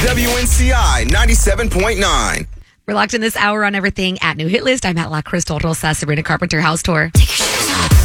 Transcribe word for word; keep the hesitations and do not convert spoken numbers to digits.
W N C I ninety-seven point nine. We're locked in this hour on everything at New Hit List. I'm at La Crystal Rosa, Sabrina Carpenter House Tour.